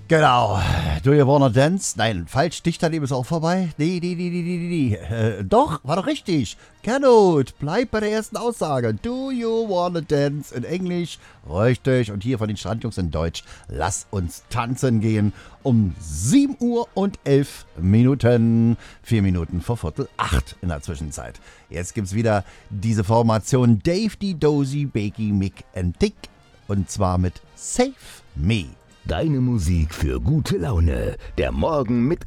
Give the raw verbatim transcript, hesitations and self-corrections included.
Genau. Do you wanna dance? Nein, falsch. Dichterleben ist auch vorbei. Nee, nee, nee, nee, nee, nee. Äh, doch, war doch richtig. Cannot. Bleib bei der ersten Aussage. Do you wanna dance? In Englisch. Richtig. Und hier von den Strandjungs in Deutsch. Lass uns tanzen gehen. Um sieben Uhr und elf Minuten. Vier Minuten vor Viertel acht in der Zwischenzeit. Jetzt gibt's wieder diese Formation Dave, die Dozy, Bakey, Mick and Dick. Und zwar mit Save Me. Deine Musik für gute Laune. Der Morgen mit